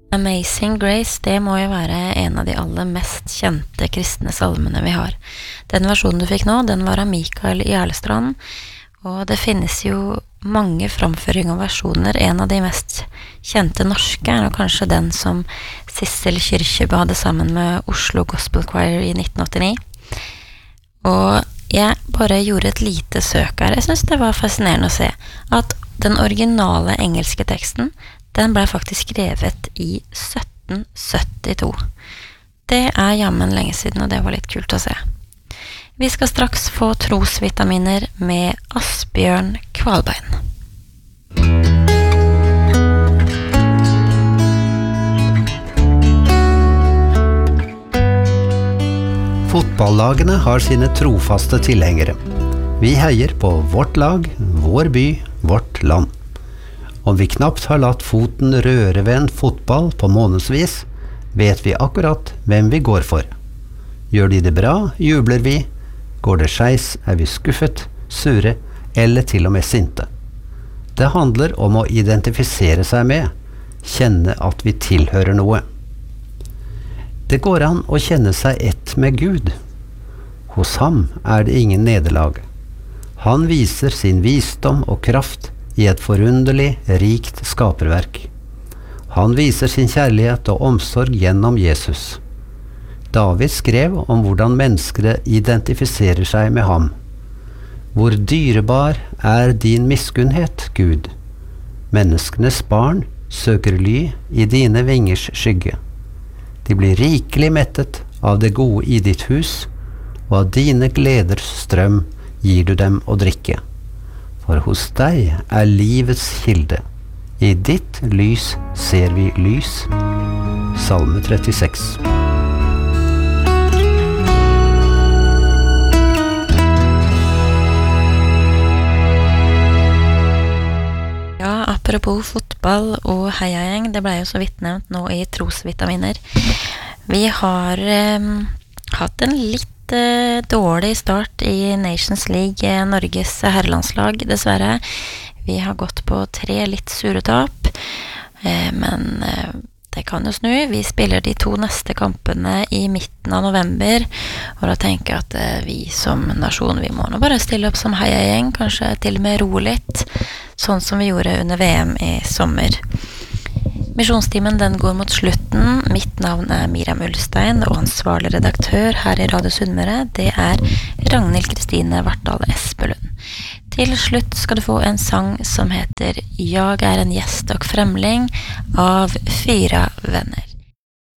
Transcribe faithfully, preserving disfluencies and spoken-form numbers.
Amazing Grace, det må jo være en av de aller mest kjente kristne salmene vi har. Den versjonen du fikk nå, den var av Mikael Gjerlestrand, og det finnes jo mange framføring av versjoner. En av de mest kjente norske er kanskje den som Sissel Kyrkjebø hadde sammen med Oslo Gospel Choir i nitten åttini. Og jeg bare gjorde et lite søk her. Jeg synes det var fascinerende å se at den originale engelske teksten, den ble faktisk skrevet i sytten syttito. Det er jammen lenge siden, og det var litt kult å se. Vi skal straks få trosvitaminer med Asbjørn Kvalbein. Fotballagene har sine trofaste tilhengere. Vi heier på vårt lag, vår by, vårt land. Om vi knapt har latt foten røre ved en fotball på månedsvis, vet vi akkurat hvem vi går for. Gjør de det bra, jubler vi. Går det skeis, er vi skuffet, sure eller til og med sinte. Det handler om å identifisere seg med, kjenne at vi tilhører noe. Det går an å kjenne seg ett med Gud. Hos ham er det ingen nederlag. Han viser sin visdom og kraft i et forunderlig, rikt skaperverk. Han viser sin kjærlighet og omsorg gjennom Jesus. David skrev om hvordan mennesker identifiserer seg med ham. Hvor dyrebar er din miskunnhet, Gud. Menneskenes barn søker ly i dine vingers skygge. De blir rikelig mettet av det gode i ditt hus, og av dine gleders strøm gir du dem å drikke. For hos deg er livets kilde. I ditt lys ser vi lys. Salme trettiseks. Ja, apropos fotball og heiagjeng, det ble jo så vidt nevnt nå i trosvitaminer. Vi har eh, hatt en litt dårlig start i Nations League, Norges herrelandslag, dessverre. Vi har gått på tre litt sure tap, men det kan jo snu. Vi spiller de to neste kampene i midten av november, og da tenker jeg at vi som nasjon, vi må nå bare stille opp som heiagjeng, kanskje til og med roe litt, sånn som vi gjorde under V M i sommer. Misjonstimen den går mot slutten. Mitt navn er Miriam Ulstein, og ansvarlig redaktør her i Radio Sunnmøre, det er Ragnhild Kristine Vartdal Espelund. Til slutt skal du få en sang som heter «Jag är en gäst och främling» av Fyra vänner.